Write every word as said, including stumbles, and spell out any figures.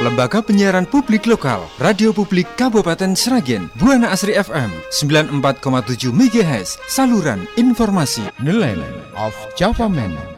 Lembaga Penyiaran Publik Lokal, Radio Publik Kabupaten Sragen, Buana Asri F M sembilan puluh empat koma tujuh MHz, saluran informasi. The Land of Java Man.